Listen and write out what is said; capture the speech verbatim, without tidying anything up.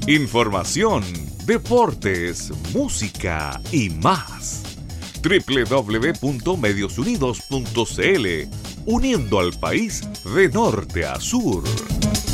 Información, deportes, música y más. doble u doble u doble u punto medios unidos punto c l, uniendo al país de norte a sur.